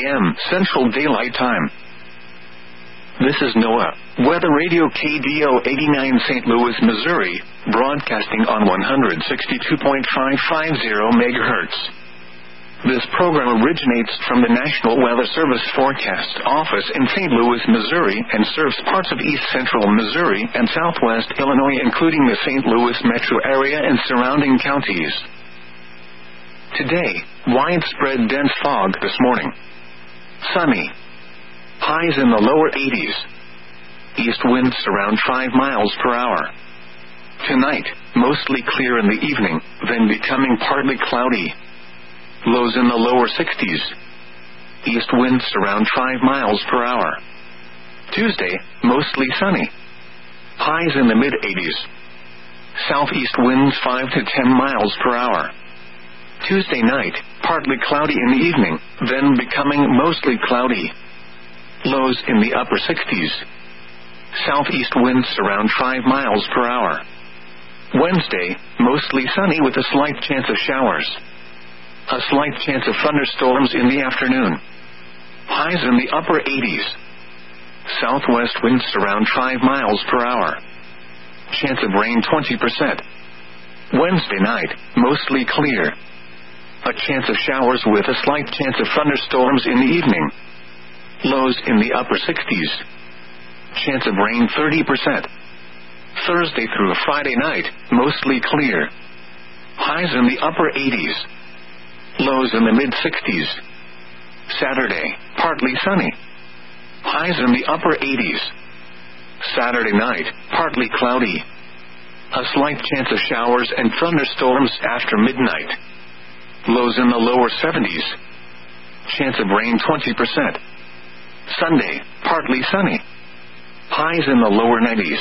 a.m. Central Daylight Time. This is NOAA Weather Radio KDO 89 St. Louis, Missouri, broadcasting on 162.550 MHz. This program originates from the National Weather Service Forecast Office in St. Louis, Missouri, and serves parts of east central Missouri and southwest Illinois, including the St. Louis metro area and surrounding counties. Today, widespread dense fog this morning. Sunny. Highs in the lower 80s. East winds around 5 miles per hour. Tonight, mostly clear in the evening, then becoming partly cloudy. Lows in the lower 60s. East winds around 5 miles per hour. Tuesday, mostly sunny. Highs in the mid-80s. Southeast winds 5 to 10 miles per hour. Tuesday night, partly cloudy in the evening, then becoming mostly cloudy. Lows in the upper 60s. Southeast winds around 5 miles per hour. Wednesday, mostly sunny with a slight chance of showers. A slight chance of thunderstorms in the afternoon. Highs in the upper 80s. Southwest winds around 5 miles per hour. Chance of rain 20%. Wednesday night, mostly clear. A chance of showers with a slight chance of thunderstorms in the evening. Lows in the upper 60s. Chance of rain 30%. Thursday through Friday night, mostly clear. Highs in the upper 80s. Lows in the mid-60s. Saturday, partly sunny. Highs in the upper 80s. Saturday night, partly cloudy. A slight chance of showers and thunderstorms after midnight. Lows in the lower 70s. Chance of rain 20%. Sunday, partly sunny. Highs in the lower 90s.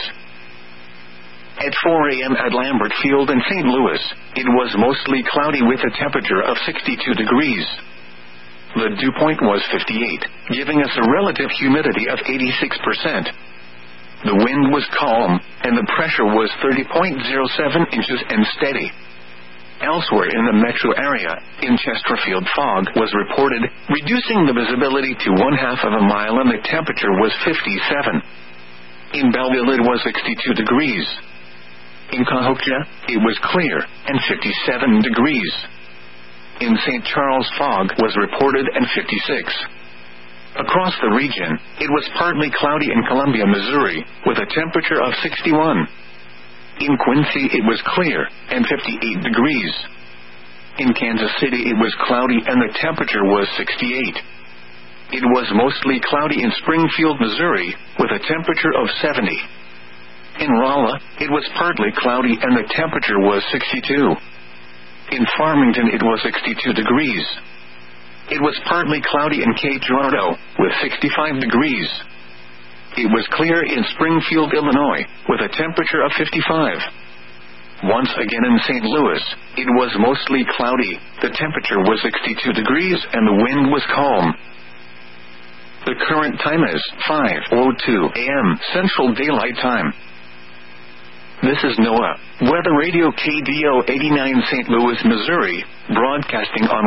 At 4 a.m. at Lambert Field in St. Louis, it was mostly cloudy with a temperature of 62 degrees. The dew point was 58, giving us a relative humidity of 86%. The wind was calm, and the pressure was 30.07 inches and steady. Elsewhere in the metro area, in Chesterfield, fog was reported, reducing the visibility to 1/2 of a mile, and the temperature was 57. In Belleville, it was 62 degrees. In Cahokia, it was clear, and 57 degrees. In St. Charles, fog was reported, and 56. Across the region, it was partly cloudy in Columbia, Missouri, with a temperature of 61. In Quincy, it was clear, and 58 degrees. In Kansas City, it was cloudy, and the temperature was 68. It was mostly cloudy in Springfield, Missouri, with a temperature of 70. In Rolla, it was partly cloudy, and the temperature was 62. In Farmington, it was 62 degrees. It was partly cloudy in Cape Girardeau, with 65 degrees. It was clear in Springfield, Illinois, with a temperature of 55. Once again in St. Louis, it was mostly cloudy, the temperature was 62 degrees, and the wind was calm. The current time is 5:02 a.m. Central Daylight Time. This is NOAA Weather Radio KDO 89 St. Louis, Missouri, broadcasting on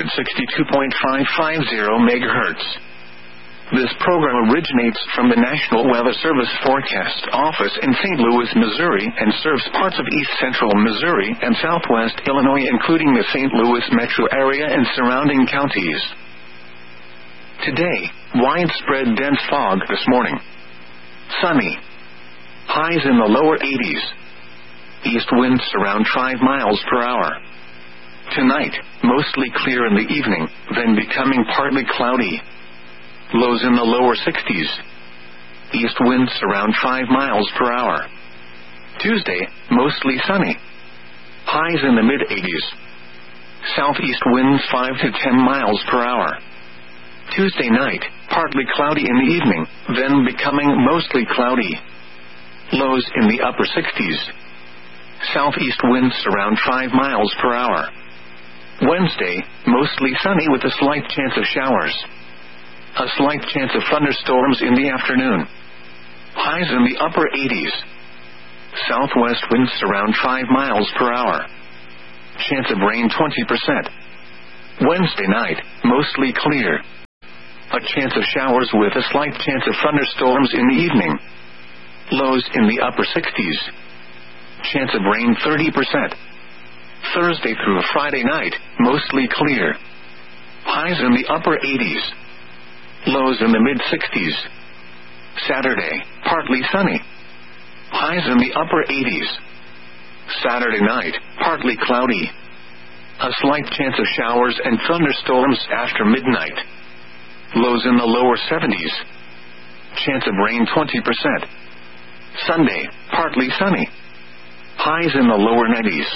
162.550 MHz. This program originates from the National Weather Service Forecast Office in St. Louis, Missouri, and serves parts of east central Missouri and southwest Illinois, including the St. Louis metro area and surrounding counties. Today, widespread dense fog this morning. Sunny. Highs in the lower 80s. East winds around 5 miles per hour. Tonight, mostly clear in the evening, then becoming partly cloudy. Lows in the lower 60s. East winds around 5 miles per hour. Tuesday, mostly sunny. Highs in the mid-80s. Southeast winds 5 to 10 miles per hour. Tuesday night, partly cloudy in the evening, then becoming mostly cloudy. Lows in the upper 60s. Southeast winds around 5 miles per hour. Wednesday, mostly sunny with a slight chance of showers. A slight chance of thunderstorms in the afternoon. Highs in the upper 80s. Southwest winds around 5 miles per hour. Chance of rain 20%. Wednesday night, mostly clear. A chance of showers with a slight chance of thunderstorms in the evening. Lows in the upper 60s. Chance of rain 30%. Thursday through Friday night, mostly clear. Highs in the upper 80s. Lows in the mid-60s. Saturday, partly sunny. Highs in the upper 80s. Saturday night, partly cloudy. A slight chance of showers and thunderstorms after midnight. Lows in the lower 70s. Chance of rain 20%. Sunday, partly sunny. Highs in the lower 90s.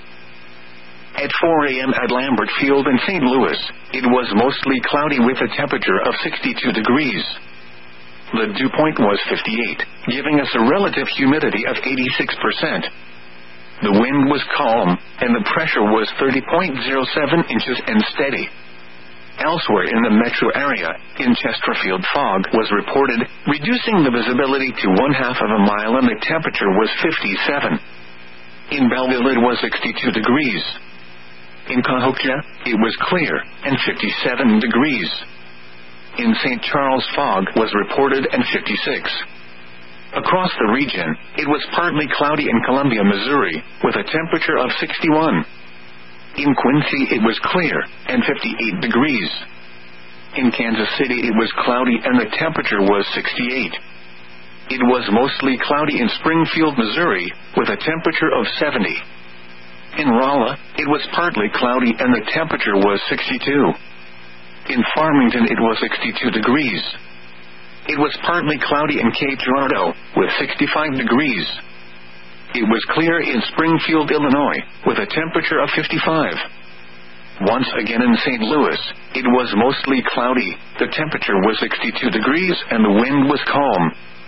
At 4 a.m. at Lambert Field in St. Louis, it was mostly cloudy with a temperature of 62 degrees. The dew point was 58, giving us a relative humidity of 86%. The wind was calm, and the pressure was 30.07 inches and steady. Elsewhere in the metro area, in Chesterfield, fog was reported, reducing the visibility to 1/2 of a mile, and the temperature was 57. In Belleville it was 62 degrees. In Cahokia, it was clear, and 57 degrees. In St. Charles, fog was reported, and 56. Across the region, it was partly cloudy in Columbia, Missouri, with a temperature of 61. In Quincy, it was clear, and 58 degrees. In Kansas City, it was cloudy, and the temperature was 68. It was mostly cloudy in Springfield, Missouri, with a temperature of 70. In Rolla, it was partly cloudy, and the temperature was 62. In Farmington, it was 62 degrees. It was partly cloudy in Cape Girardeau, with 65 degrees. It was clear in Springfield, Illinois, with a temperature of 55. Once again in St. Louis, it was mostly cloudy, the temperature was 62 degrees, and the wind was calm.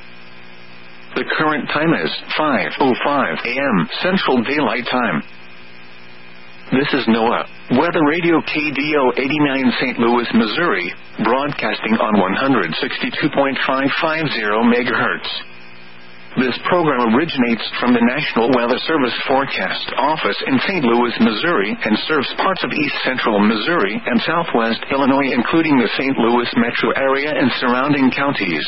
The current time is 5:05 a.m. Central Daylight Time. This is NOAA Weather Radio KDO 89 St. Louis, Missouri, broadcasting on 162.550 MHz. This program originates from the National Weather Service Forecast Office in St. Louis, Missouri, and serves parts of east central Missouri and southwest Illinois, including the St. Louis metro area and surrounding counties.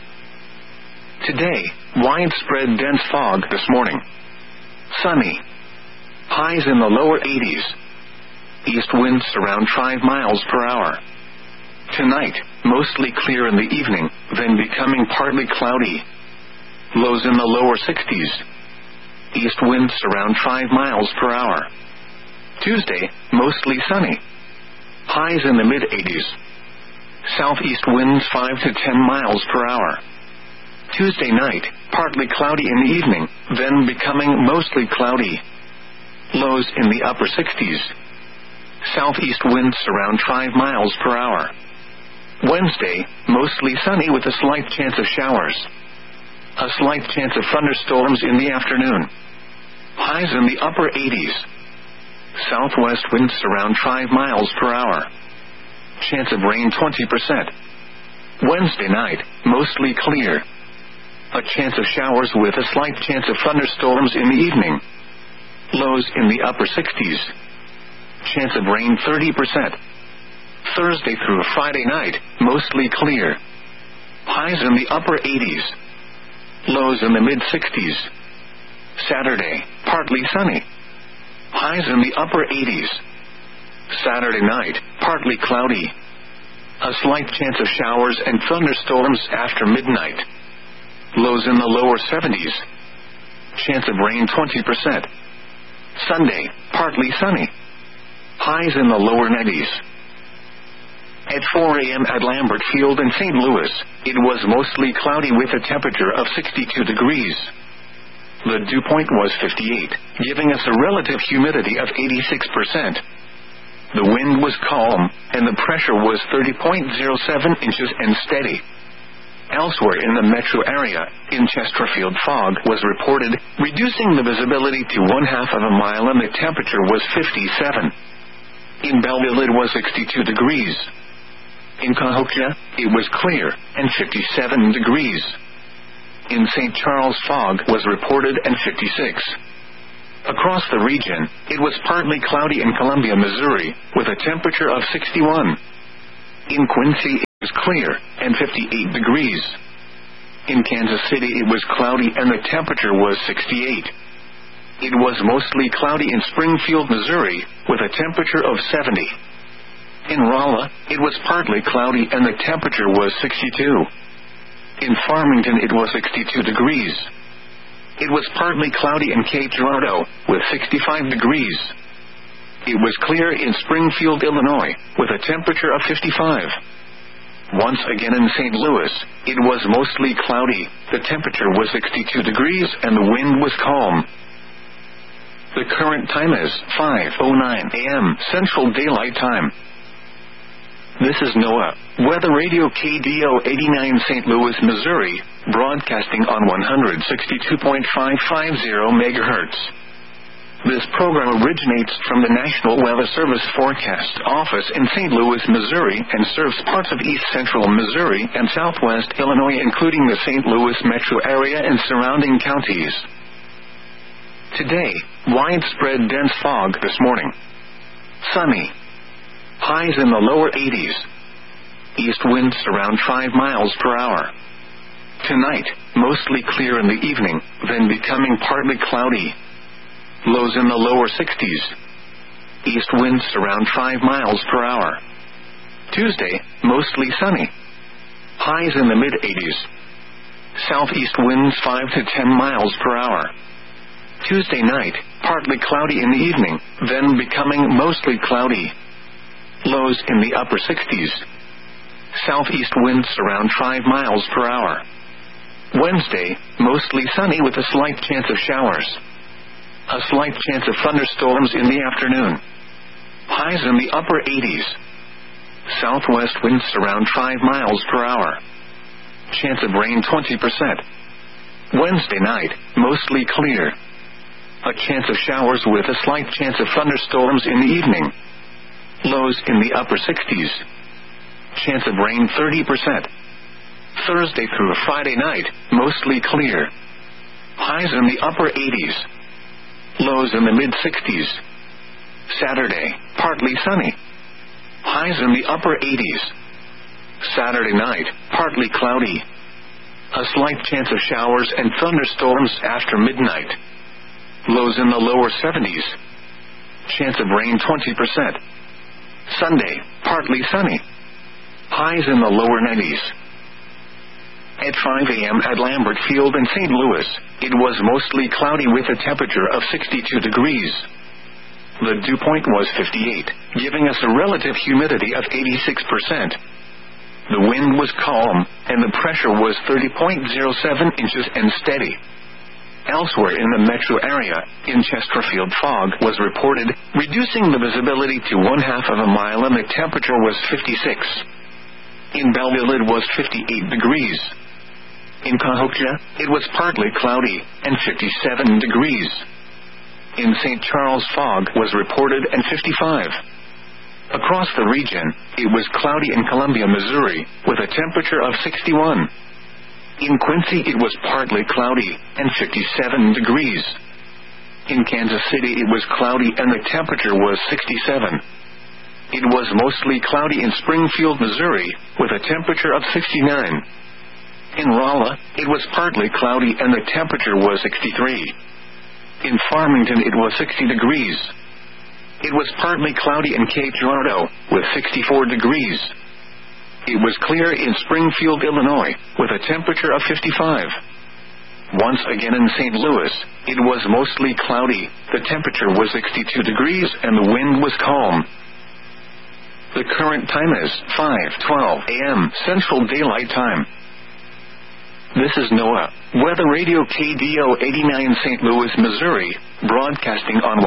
Today, widespread dense fog this morning. Sunny. Highs in the lower 80s. East winds around 5 miles per hour. Tonight, mostly clear in the evening, then becoming partly cloudy. Lows in the lower 60s. East winds around 5 miles per hour. Tuesday, mostly sunny. Highs in the mid-80s. Southeast winds 5 to 10 miles per hour. Tuesday night, partly cloudy in the evening, then becoming mostly cloudy. Lows in the upper 60s. Southeast winds around 5 miles per hour. Wednesday, mostly sunny with a slight chance of showers. A slight chance of thunderstorms in the afternoon. Highs in the upper 80s. Southwest winds around 5 miles per hour. Chance of rain 20%. Wednesday night, mostly clear. A chance of showers with a slight chance of thunderstorms in the evening. Lows in the upper 60s. Chance of rain 30%. Thursday through Friday night, mostly clear. Highs in the upper 80s. Lows in the mid-60s. Saturday, partly sunny. Highs in the upper 80s. Saturday night, partly cloudy. A slight chance of showers and thunderstorms after midnight. Lows in the lower 70s. Chance of rain 20%. Sunday, partly sunny. Highs in the lower 90s. At 4 a.m. at Lambert Field in St. Louis, it was mostly cloudy with a temperature of 62 degrees. The dew point was 58, giving us a relative humidity of 86%. The wind was calm, and the pressure was 30.07 inches and steady. Elsewhere in the metro area, in Chesterfield, fog was reported, reducing the visibility to 1/2 of a mile, and the temperature was 57. In Belleville, it was 62 degrees. In Cahokia, it was clear, and 57 degrees. In St. Charles, fog was reported, and 56. Across the region, it was partly cloudy in Columbia, Missouri, with a temperature of 61. In Quincy, was clear, and 58 degrees. In Kansas City it was cloudy and the temperature was 68. It was mostly cloudy in Springfield, Missouri, with a temperature of 70. In Rolla, it was partly cloudy and the temperature was 62. In Farmington it was 62 degrees. It was partly cloudy in Cape Girardeau, with 65 degrees. It was clear in Springfield, Illinois, with a temperature of 55. Once again in St. Louis, it was mostly cloudy, the temperature was 62 degrees and the wind was calm. The current time is 5:09 a.m. Central Daylight Time. This is NOAA Weather Radio KDO 89 St. Louis, Missouri, broadcasting on 162.550 MHz. This program originates from the National Weather Service Forecast Office in St. Louis, Missouri, and serves parts of east central Missouri and southwest Illinois, including the St. Louis metro area and surrounding counties. Today, widespread dense fog this morning. Sunny. Highs in the lower 80s. East winds around 5 miles per hour. Tonight, mostly clear in the evening, then becoming partly cloudy. Lows in the lower 60s. East winds around 5 miles per hour. Tuesday, mostly sunny. Highs in the mid-80s. Southeast winds 5 to 10 miles per hour. Tuesday night, partly cloudy in the evening, then becoming mostly cloudy. Lows in the upper 60s. Southeast winds around 5 miles per hour. Wednesday, mostly sunny with a slight chance of showers. A slight chance of thunderstorms in the afternoon. Highs in the upper 80s. Southwest winds around 5 miles per hour. Chance of rain 20%. Wednesday night, mostly clear. A chance of showers with a slight chance of thunderstorms in the evening. Lows in the upper 60s. Chance of rain 30%. Thursday through Friday night, mostly clear. Highs in the upper 80s. Lows in the mid-60s. Saturday, partly sunny. Highs in the upper 80s. Saturday night, partly cloudy. A slight chance of showers and thunderstorms after midnight. Lows in the lower 70s. Chance of rain 20%. Sunday, partly sunny. Highs in the lower 90s. At 5 a.m. at Lambert Field in St. Louis, it was mostly cloudy with a temperature of 62 degrees. The dew point was 58, giving us a relative humidity of 86%. The wind was calm, and the pressure was 30.07 inches and steady. Elsewhere in the metro area, in Chesterfield, fog was reported, reducing the visibility to 1/2 of a mile, and the temperature was 56. In Belleville it was 58 degrees. In Cahokia, it was partly cloudy, and 57 degrees. In St. Charles, fog was reported and 55. Across the region, it was cloudy in Columbia, Missouri, with a temperature of 61. In Quincy, it was partly cloudy, and 57 degrees. In Kansas City, it was cloudy and the temperature was 67. It was mostly cloudy in Springfield, Missouri, with a temperature of 69. In Rolla, it was partly cloudy and the temperature was 63. In Farmington, it was 60 degrees. It was partly cloudy in Cape Girardeau, with 64 degrees. It was clear in Springfield, Illinois, with a temperature of 55. Once again in St. Louis, it was mostly cloudy, the temperature was 62 degrees and the wind was calm. The current time is 5:12 a.m. Central Daylight Time. This is NOAA Weather Radio KDO 89 St. Louis, Missouri, broadcasting on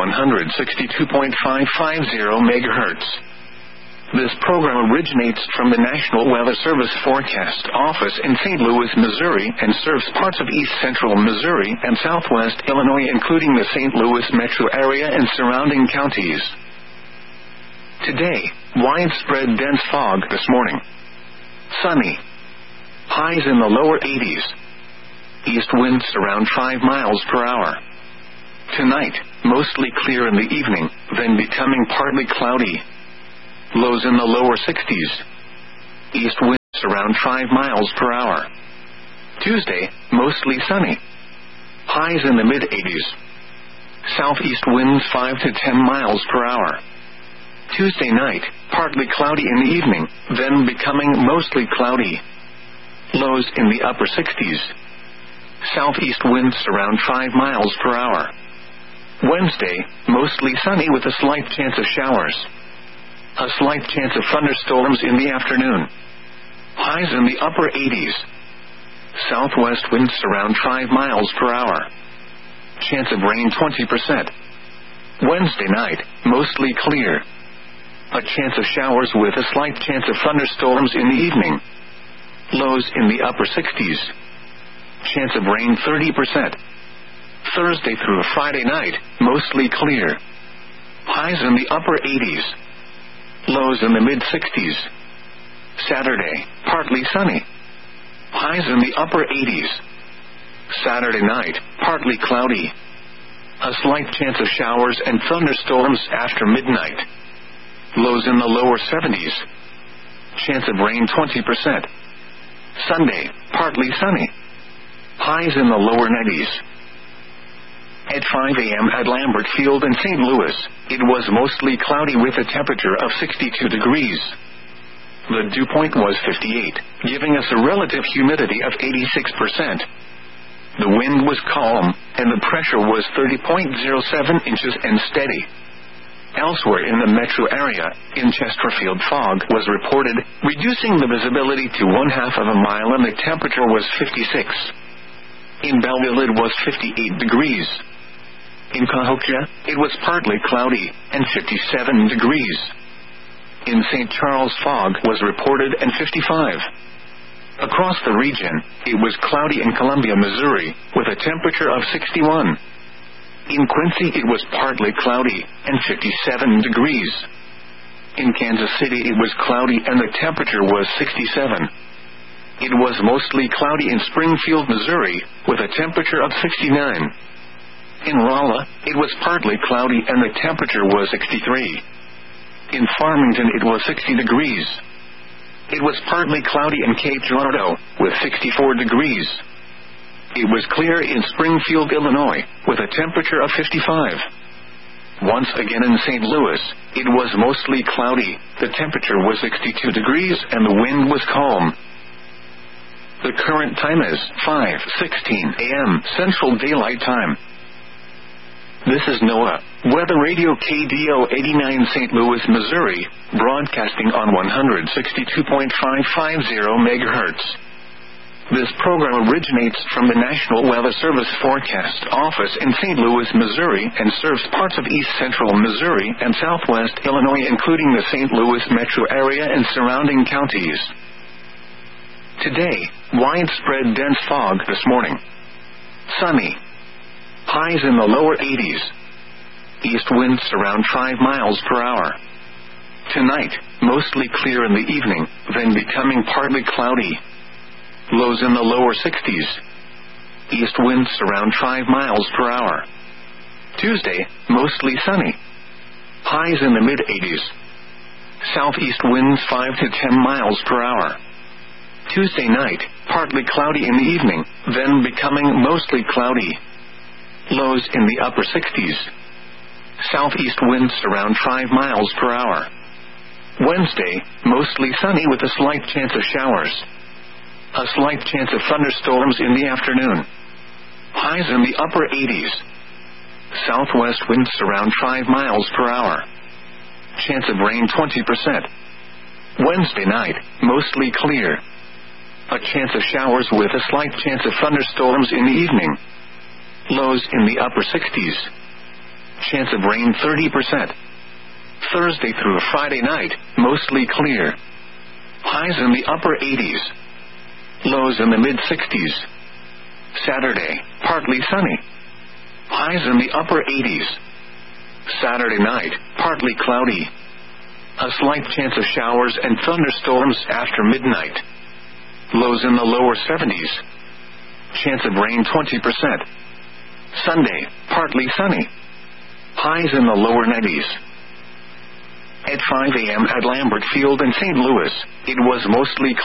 162.550 MHz. This program originates from the National Weather Service Forecast Office in St. Louis, Missouri, and serves parts of east central Missouri and southwest Illinois, including the St. Louis metro area and surrounding counties. Today, widespread dense fog this morning. Sunny. Highs in the lower 80s. East winds around 5 miles per hour. Tonight, mostly clear in the evening, then becoming partly cloudy. Lows in the lower 60s. East winds around 5 miles per hour. Tuesday, mostly sunny. Highs in the mid-80s. Southeast winds 5 to 10 miles per hour. Tuesday night, partly cloudy in the evening, then becoming mostly cloudy. Lows in the upper 60s. Southeast winds around 5 miles per hour. Wednesday, mostly sunny with a slight chance of showers. A slight chance of thunderstorms in the afternoon. Highs in the upper 80s. Southwest winds around 5 miles per hour. Chance of rain 20%. Wednesday night, mostly clear. A chance of showers with a slight chance of thunderstorms in the evening. Lows in the upper 60s. Chance of rain 30%. Thursday through Friday night, mostly clear. Highs in the upper 80s. Lows in the mid-60s. Saturday, partly sunny. Highs in the upper 80s. Saturday night, partly cloudy. A slight chance of showers and thunderstorms after midnight. Lows in the lower 70s. Chance of rain 20%. Sunday, partly sunny. Highs in the lower 90s. At 5 a.m. at Lambert Field in St. Louis, it was mostly cloudy with a temperature of 62 degrees. The dew point was 58, giving us a relative humidity of 86%. The wind was calm, and the pressure was 30.07 inches and steady. Elsewhere in the metro area, in Chesterfield fog was reported, reducing the visibility to 1/2 of a mile, and the temperature was 56. In Belleville it was 58 degrees. In Cahokia, it was partly cloudy, and 57 degrees. In St. Charles fog was reported and 55. Across the region, it was cloudy in Columbia, Missouri, with a temperature of 61. In Quincy it was partly cloudy, and 57 degrees. In Kansas City it was cloudy and the temperature was 67. It was mostly cloudy in Springfield, Missouri, with a temperature of 69. In Rolla, it was partly cloudy and the temperature was 63. In Farmington it was 60 degrees. It was partly cloudy in Cape Girardeau, with 64 degrees. It was clear in Springfield, Illinois, with a temperature of 55. Once again in St. Louis, it was mostly cloudy, the temperature was 62 degrees and the wind was calm. The current time is 5:16 a.m. Central Daylight Time. This is NOAA, Weather Radio KDO 89 St. Louis, Missouri, broadcasting on 162.550 MHz. This program originates from the National Weather Service Forecast Office in St. Louis, Missouri, and serves parts of east central Missouri and southwest Illinois, including the St. Louis metro area and surrounding counties. Today, widespread dense fog this morning. Sunny. Highs in the lower 80s. East winds around 5 miles per hour. Tonight, mostly clear in the evening, then becoming partly cloudy. Lows in the lower 60s. East winds around 5 miles per hour. Tuesday, mostly sunny. Highs in the mid-80s. Southeast winds 5 to 10 miles per hour. Tuesday night, partly cloudy in the evening, then becoming mostly cloudy. Lows in the upper 60s. Southeast winds around 5 miles per hour. Wednesday, mostly sunny with a slight chance of showers. A slight chance of thunderstorms in the afternoon. Highs in the upper 80s. Southwest winds around 5 miles per hour. Chance of rain 20%. Wednesday night, mostly clear. A chance of showers with a slight chance of thunderstorms in the evening. Lows in the upper 60s. Chance of rain 30%. Thursday through Friday night, mostly clear. Highs in the upper 80s. Lows in the mid-60s. Saturday, partly sunny. Highs in the upper 80s. Saturday night, partly cloudy. A slight chance of showers and thunderstorms after midnight. Lows in the lower 70s. Chance of rain 20%. Sunday, partly sunny. Highs in the lower 90s. At 5 a.m. at Lambert Field in St. Louis, it was mostly cloudy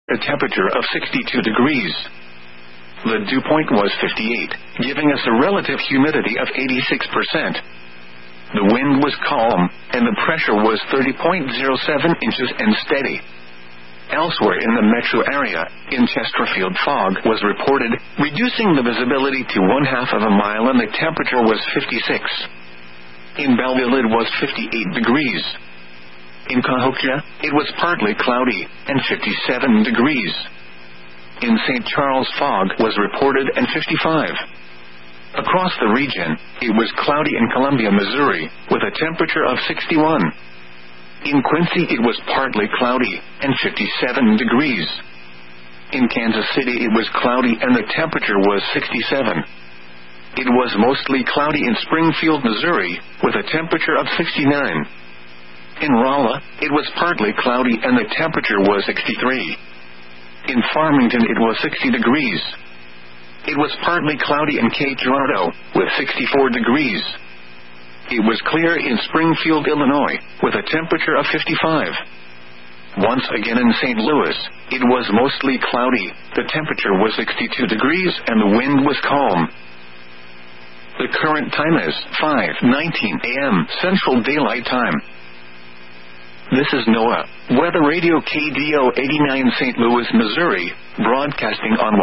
a temperature of 62 degrees. The dew point was 58, giving us a relative humidity of 86%. The wind was calm, and the pressure was 30.07 inches and steady. Elsewhere in the metro area, in Chesterfield, fog was reported, reducing the visibility to 1/2 of a mile, and the temperature was 56. In Belleville it was 58 degrees. In Cahokia, it was partly cloudy, and 57 degrees. In St. Charles, fog was reported, and 55. Across the region, it was cloudy in Columbia, Missouri, with a temperature of 61. In Quincy, it was partly cloudy, and 57 degrees. In Kansas City, it was cloudy, and the temperature was 67. It was mostly cloudy in Springfield, Missouri, with a temperature of 69. In Rolla, it was partly cloudy, and the temperature was 63. In Farmington, it was 60 degrees. It was partly cloudy in Cape Girardeau, with 64 degrees. It was clear in Springfield, Illinois, with a temperature of 55. Once again in St. Louis, it was mostly cloudy, the temperature was 62 degrees, and the wind was calm. The current time is 5:19 a.m. Central Daylight Time. This is NOAA Weather Radio KDO 89 St. Louis, Missouri, broadcasting on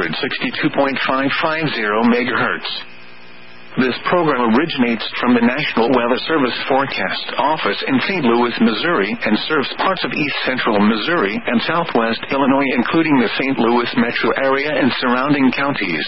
162.550 MHz. This program originates from the National Weather Service Forecast Office in St. Louis, Missouri, and serves parts of east central Missouri and southwest Illinois, including the St. Louis metro area and surrounding counties.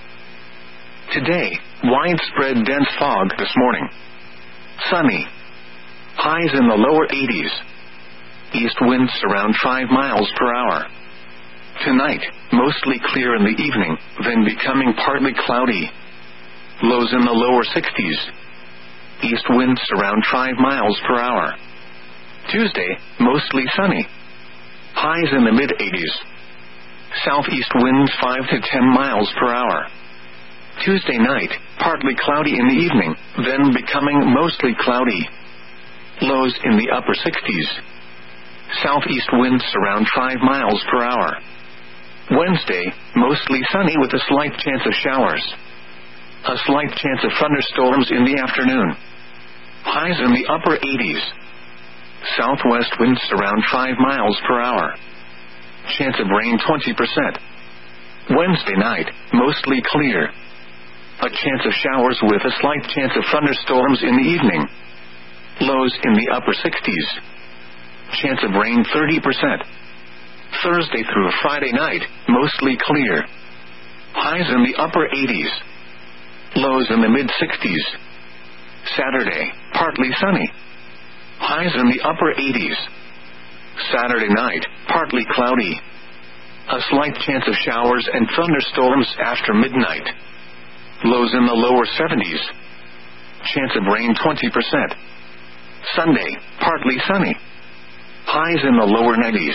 Today, widespread dense fog this morning. Sunny. Highs in the lower 80s. East winds around 5 miles per hour. Tonight, mostly clear in the evening, then becoming partly cloudy. Lows in the lower 60s. East winds around 5 miles per hour. Tuesday, mostly sunny. Highs in the mid-80s. Southeast winds 5 to 10 miles per hour. Tuesday night, partly cloudy in the evening, then becoming mostly cloudy. Lows in the upper 60s. Southeast winds around 5 miles per hour. Wednesday, mostly sunny with a slight chance of showers. A slight chance of thunderstorms in the afternoon. Highs in the upper 80s. Southwest winds around 5 miles per hour. Chance of rain 20%. Wednesday night, mostly clear. A chance of showers with a slight chance of thunderstorms in the evening. Lows in the upper 60s. Chance of rain 30%. Thursday through Friday night, mostly clear. Highs in the upper 80s. Lows in the mid-60s. Saturday, partly sunny. Highs in the upper 80s. Saturday night, partly cloudy. A slight chance of showers and thunderstorms after midnight. Lows in the lower 70s. Chance of rain 20%. Sunday, partly sunny. Highs in the lower 90s.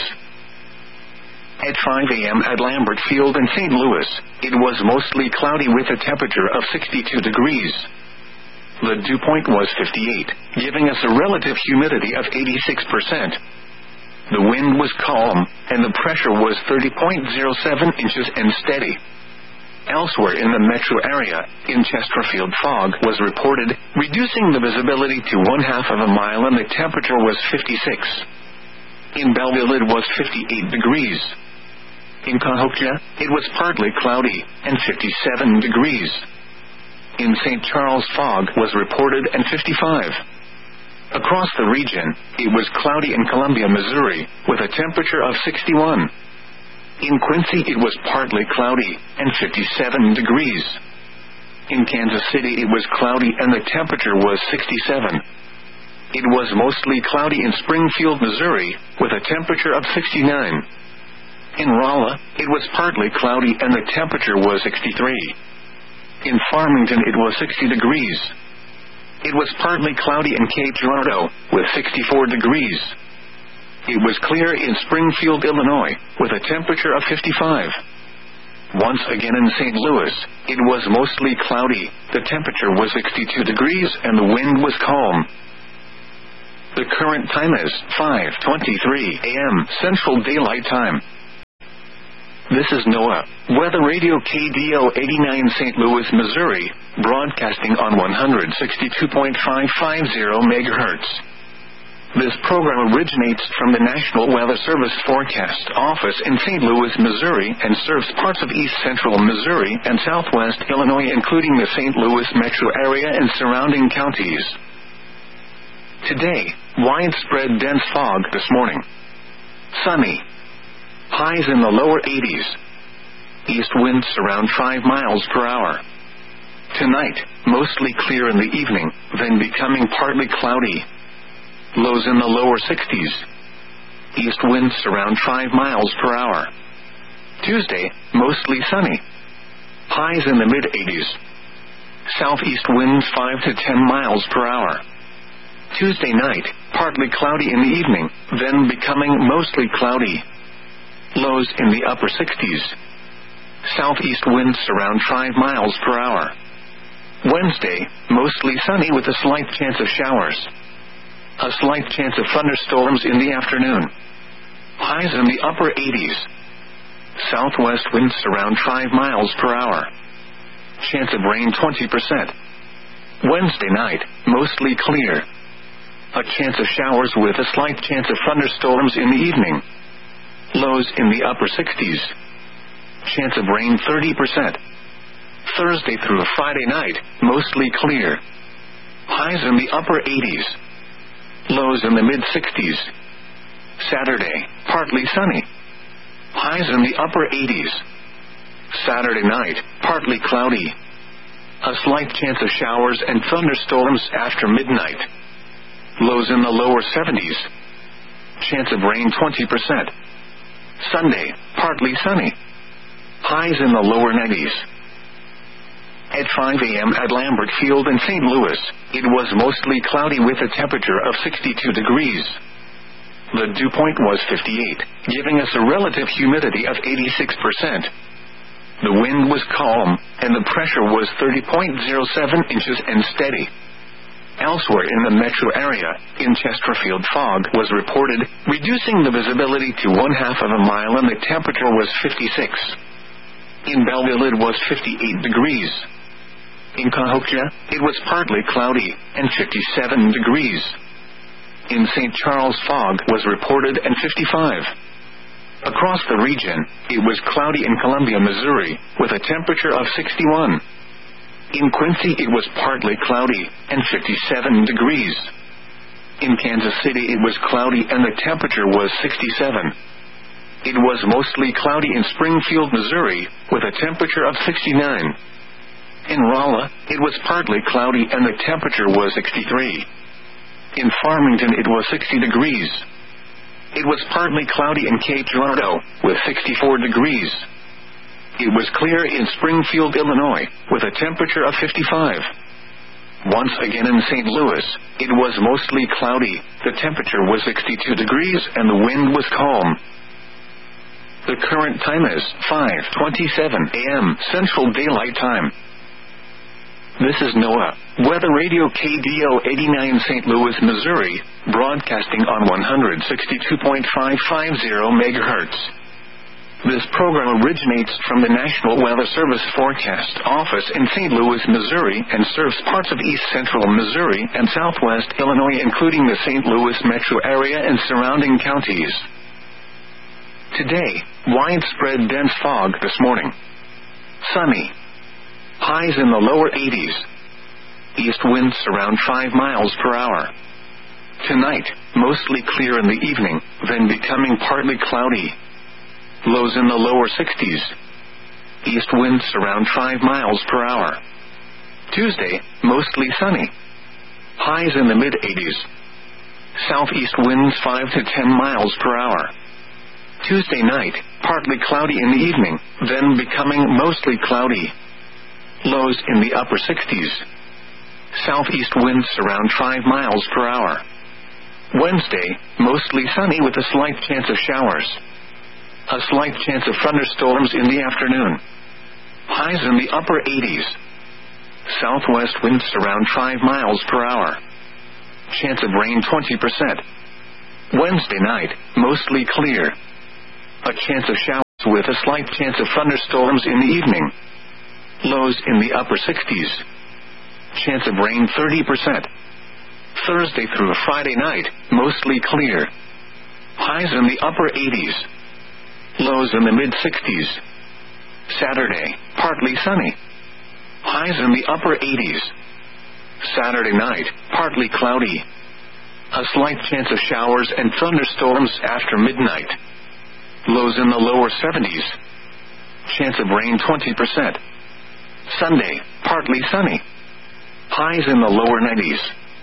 At 5 a.m. at Lambert Field in St. Louis, it was mostly cloudy with a temperature of 62 degrees. The dew point was 58, giving us a relative humidity of 86%. The wind was calm, and the pressure was 30.07 inches and steady. Elsewhere in the metro area, in Chesterfield, fog was reported, reducing the visibility to 1/2 of a mile, and the temperature was 56. In Belleville it was 58 degrees. In Cahokia, it was partly cloudy, and 57 degrees. In St. Charles, fog was reported, and 55. Across the region, it was cloudy in Columbia, Missouri, with a temperature of 61. In Quincy, it was partly cloudy, and 57 degrees. In Kansas City, it was cloudy, and the temperature was 67. It was mostly cloudy in Springfield, Missouri, with a temperature of 69. In Rolla, it was partly cloudy, and the temperature was 63. In Farmington, it was 60 degrees. It was partly cloudy in Cape Girardeau, with 64 degrees. It was clear in Springfield, Illinois, with a temperature of 55. Once again in St. Louis, it was mostly cloudy, the temperature was 62 degrees, and the wind was calm. The current time is 5:23 a.m. Central Daylight Time. This is NOAA, Weather Radio KDO 89 St. Louis, Missouri, broadcasting on 162.550 MHz. This program originates from the National Weather Service Forecast Office in St. Louis, Missouri, and serves parts of east central Missouri and southwest Illinois, including the St. Louis metro area and surrounding counties. Today, widespread dense fog this morning. Sunny. Highs in the lower 80s. East winds around 5 miles per hour. Tonight, mostly clear in the evening, then becoming partly cloudy. Lows in the lower 60s. East winds around 5 miles per hour. Tuesday, mostly sunny. Highs in the mid-80s. Southeast winds 5 to 10 miles per hour. Tuesday night, partly cloudy in the evening, then becoming mostly cloudy. Lows in the upper 60s. Southeast winds around 5 miles per hour. Wednesday, mostly sunny with a slight chance of showers. A slight chance of thunderstorms in the afternoon. Highs in the upper 80s. Southwest winds around 5 miles per hour. Chance of rain 20%. Wednesday night, mostly clear. A chance of showers with a slight chance of thunderstorms in the evening. Lows in the upper 60s. Chance of rain 30%. Thursday through Friday night, mostly clear. Highs in the upper 80s. Lows in the mid-60s. Saturday, partly sunny. Highs in the upper 80s. Saturday night, partly cloudy. A slight chance of showers and thunderstorms after midnight. Lows in the lower 70s. Chance of rain 20%. Sunday, partly sunny. Highs in the lower 90s. At 5 a.m. at Lambert Field in St. Louis, it was mostly cloudy with a temperature of 62 degrees. The dew point was 58, giving us a relative humidity of 86%. The wind was calm, and the pressure was 30.07 inches and steady. Elsewhere in the metro area, in Chesterfield fog was reported, reducing the visibility to 1/2 of a mile, and the temperature was 56. In Belleville it was 58 degrees. In Cahokia, it was partly cloudy, and 57 degrees. In St. Charles fog was reported and 55. Across the region, it was cloudy in Columbia, Missouri, with a temperature of 61. In Quincy it was partly cloudy, and 57 degrees. In Kansas City it was cloudy and the temperature was 67. It was mostly cloudy in Springfield, Missouri, with a temperature of 69. In Rolla, it was partly cloudy and the temperature was 63. In Farmington it was 60 degrees. It was partly cloudy in Cape Girardeau, with 64 degrees. It was clear in Springfield, Illinois, with a temperature of 55. Once again in St. Louis, it was mostly cloudy, the temperature was 62 degrees and the wind was calm. The current time is 5:27 a.m. Central Daylight Time. This is NOAA, Weather Radio KDO 89 St. Louis, Missouri, broadcasting on 162.550 MHz. This program originates from the National Weather Service Forecast Office in St. Louis, Missouri, and serves parts of east central Missouri and southwest Illinois, including the St. Louis metro area and surrounding counties. Today, widespread dense fog this morning. Sunny. Highs in the lower 80s. East winds around 5 miles per hour. Tonight, mostly clear in the evening, then becoming partly cloudy. Lows in the lower 60s. East winds around 5 miles per hour. Tuesday, mostly sunny. Highs in the mid-80s. Southeast winds 5 to 10 miles per hour. Tuesday night, partly cloudy in the evening, then becoming mostly cloudy. Lows in the upper 60s. Southeast winds around 5 miles per hour. Wednesday, mostly sunny with a slight chance of showers. A slight chance of thunderstorms in the afternoon. Highs in the upper 80s. Southwest winds around 5 miles per hour. Chance of rain 20%. Wednesday night, mostly clear. A chance of showers. with a slight chance of thunderstorms in the evening. Lows in the upper 60s. Chance of rain 30%. Thursday through Friday night, mostly clear. Highs in the upper 80s. Lows in the mid-60s. Saturday, partly sunny. Highs in the upper 80s. Saturday night, partly cloudy. A slight chance of showers and thunderstorms after midnight. Lows in the lower 70s. Chance of rain 20%. Sunday, partly sunny. Highs in the lower 90s.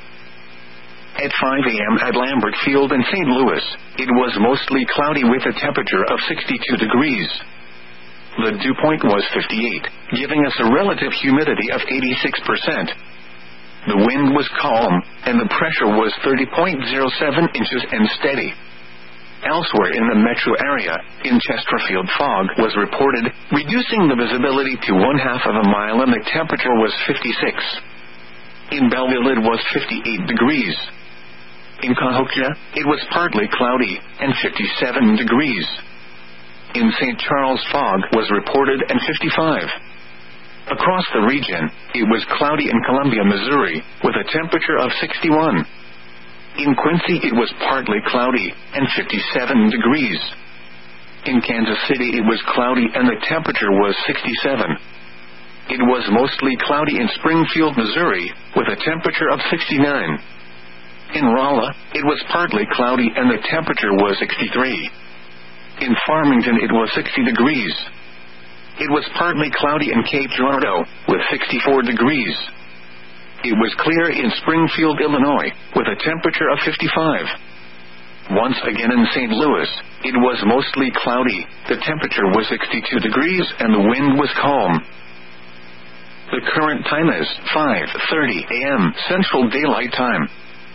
At 5 a.m. at Lambert Field in St. Louis, it was mostly cloudy with a temperature of 62 degrees. The dew point was 58, giving us a relative humidity of 86%. The wind was calm, and the pressure was 30.07 inches and steady. Elsewhere in the metro area, in Chesterfield fog was reported, reducing the visibility to 1/2 of a mile, and the temperature was 56. In Belleville it was 58 degrees. In Cahokia, it was partly cloudy, and 57 degrees. In St. Charles fog was reported and 55. Across the region, it was cloudy in Columbia, Missouri, with a temperature of 61. In Quincy it was partly cloudy, and 57 degrees. In Kansas City it was cloudy and the temperature was 67. It was mostly cloudy in Springfield, Missouri, with a temperature of 69. In Rolla, it was partly cloudy and the temperature was 63. In Farmington it was 60 degrees. It was partly cloudy in Cape Girardeau, with 64 degrees. It was clear in Springfield, Illinois, with a temperature of 55. Once again in St. Louis, it was mostly cloudy, the temperature was 62 degrees and the wind was calm. The current time is 5:30 a.m. Central Daylight Time.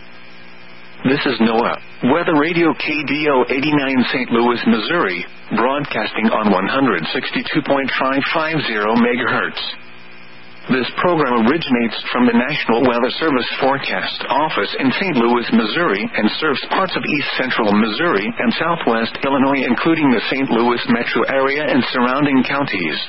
This is NOAA, Weather Radio KDO 89 St. Louis, Missouri, broadcasting on 162.550 MHz. This program originates from the National Weather Service Forecast Office in St. Louis, Missouri, and serves parts of east central Missouri and southwest Illinois, including the St. Louis metro area and surrounding counties.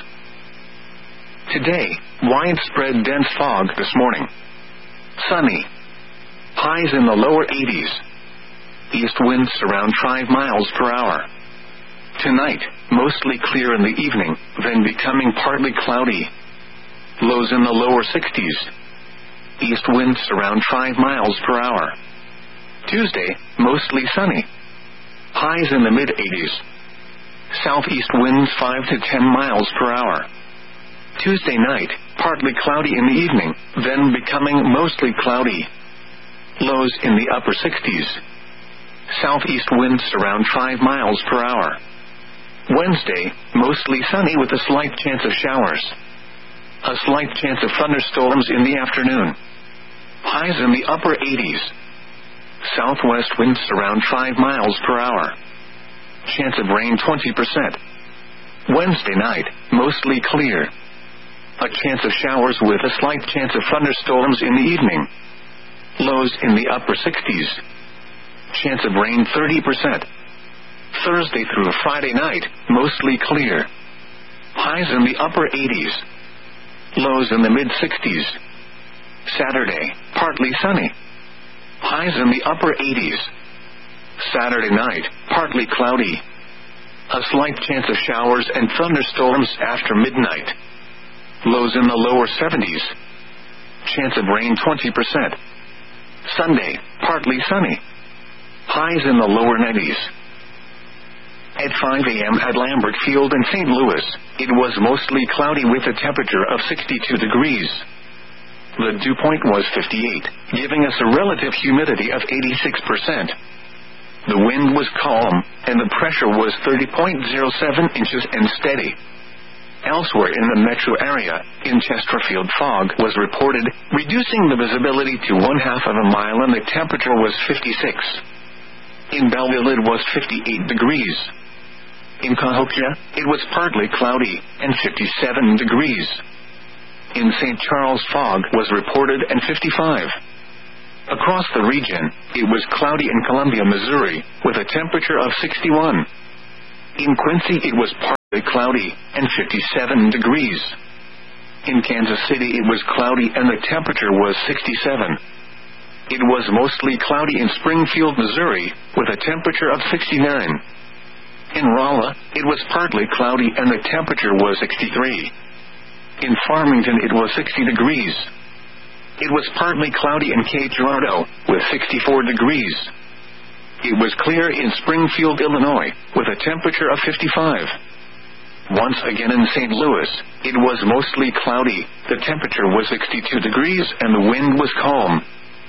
Today, widespread dense fog this morning. Sunny. Highs in the lower 80s. East winds around 5 miles per hour. Tonight, mostly clear in the evening, then becoming partly cloudy. Lows in the lower 60s. East winds around 5 miles per hour. Tuesday, mostly sunny. Highs in the mid-80s. Southeast winds 5 to 10 miles per hour. Tuesday night, partly cloudy in the evening, then becoming mostly cloudy. Lows in the upper 60s. Southeast winds around 5 miles per hour. Wednesday, mostly sunny with a slight chance of showers. A slight chance of thunderstorms in the afternoon. Highs in the upper 80s. Southwest winds around 5 miles per hour. Chance of rain 20%. Wednesday night, mostly clear. A chance of showers with a slight chance of thunderstorms in the evening. Lows in the upper 60s. Chance of rain 30%. Thursday through Friday night, mostly clear. Highs in the upper 80s. Lows in the mid-60s. Saturday, partly sunny. Highs in the upper 80s. Saturday night, partly cloudy. A slight chance of showers and thunderstorms after midnight. Lows in the lower 70s. Chance of rain 20%. Sunday, partly sunny. Highs in the lower 90s. At 5 a.m. at Lambert Field in St. Louis, it was mostly cloudy with a temperature of 62 degrees. The dew point was 58, giving us a relative humidity of 86%. The wind was calm, and the pressure was 30.07 inches and steady. Elsewhere in the metro area, in Chesterfield fog was reported, reducing the visibility to 1/2 of a mile, and the temperature was 56. In Belleville it was 58 degrees. In Cahokia, it was partly cloudy, and 57 degrees. In St. Charles fog was reported and 55. Across the region, it was cloudy in Columbia, Missouri, with a temperature of 61. In Quincy it was cloudy and 57 degrees. In Kansas City it was cloudy and the temperature was 67. It was mostly cloudy in Springfield, Missouri, with a temperature of 69. In Rolla, it was partly cloudy and the temperature was 63. In Farmington it was 60 degrees. It was partly cloudy in Cape Girardeau, with 64 degrees. It was clear in Springfield, Illinois, with a temperature of 55. Once again in St. Louis, it was mostly cloudy, the temperature was 62 degrees and the wind was calm.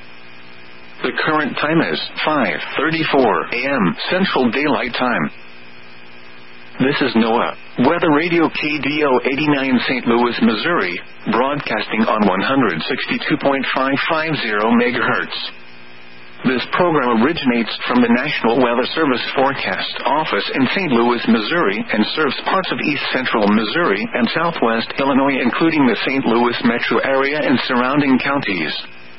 The current time is 5:34 a.m. Central Daylight Time. This is NOAA Weather Radio KDO 89 St. Louis, Missouri, broadcasting on 162.550 MHz. This program originates from the National Weather Service Forecast Office in St. Louis, Missouri, and serves parts of east central Missouri and southwest Illinois, including the St. Louis metro area and surrounding counties.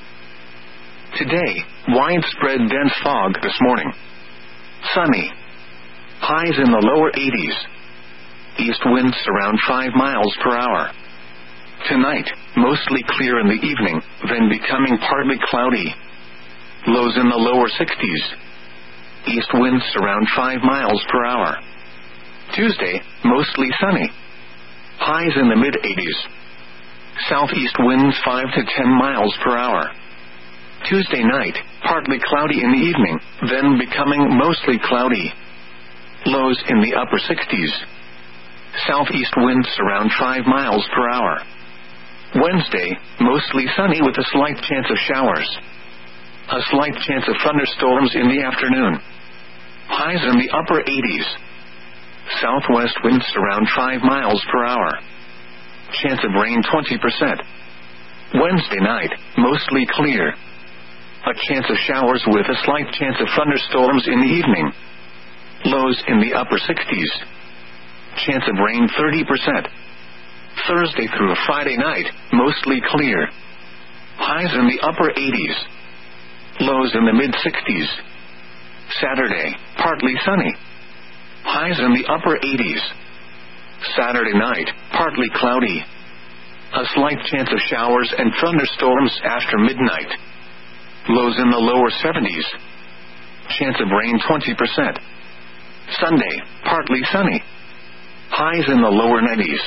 Today, widespread dense fog this morning. Sunny. Highs in the lower 80s. East winds around 5 miles per hour. Tonight, mostly clear in the evening, then becoming partly cloudy. Lows in the lower 60s. East winds around 5 miles per hour. Tuesday, mostly sunny. Highs in the mid-80s. Southeast winds 5 to 10 miles per hour. Tuesday night, partly cloudy in the evening, then becoming mostly cloudy. Lows in the upper 60s. Southeast winds around 5 miles per hour. Wednesday, mostly sunny with a slight chance of showers. A slight chance of thunderstorms in the afternoon. Highs in the upper 80s. Southwest winds around 5 miles per hour. Chance of rain 20%. Wednesday night, mostly clear. A chance of showers with a slight chance of thunderstorms in the evening. Lows in the upper 60s. Chance of rain 30%. Thursday through Friday night, mostly clear. Highs in the upper 80s. Lows in the mid-60s. Saturday, partly sunny. Highs in the upper 80s. Saturday night, partly cloudy. A slight chance of showers and thunderstorms after midnight. Lows in the lower 70s. Chance of rain 20%. Sunday, partly sunny. Highs in the lower 90s.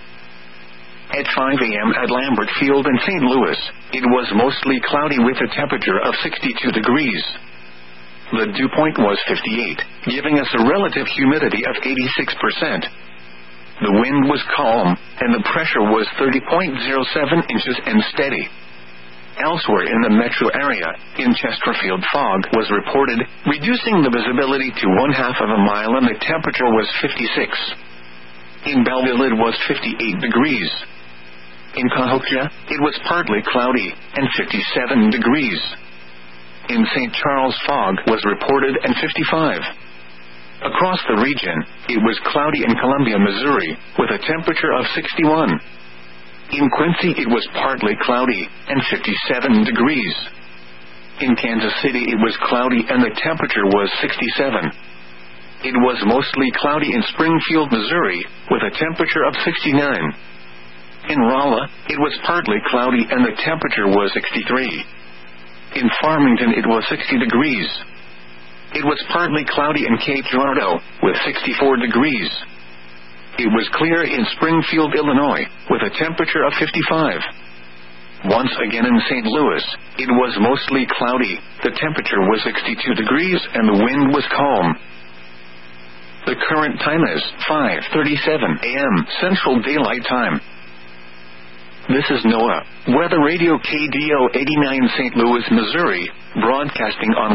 At 5 a.m. at Lambert Field in St. Louis, it was mostly cloudy with a temperature of 62 degrees. The dew point was 58, giving us a relative humidity of 86%. The wind was calm, and the pressure was 30.07 inches and steady. Elsewhere in the metro area, in Chesterfield fog was reported, reducing the visibility to 1/2 of a mile, and the temperature was 56. In Belleville it was 58 degrees. In Cahokia, it was partly cloudy, and 57 degrees. In St. Charles fog was reported and 55. Across the region, it was cloudy in Columbia, Missouri, with a temperature of 61. In Quincy it was partly cloudy, and 57 degrees. In Kansas City it was cloudy and the temperature was 67. It was mostly cloudy in Springfield, Missouri, with a temperature of 69. In Rolla, it was partly cloudy and the temperature was 63. In Farmington it was 60 degrees. It was partly cloudy in Cape Girardeau, with 64 degrees. It was clear in Springfield, Illinois, with a temperature of 55. Once again in St. Louis, it was mostly cloudy, the temperature was 62 degrees and the wind was calm. The current time is 5:37 a.m. Central Daylight Time. This is NOAA Weather Radio KDO 89 St. Louis, Missouri, broadcasting on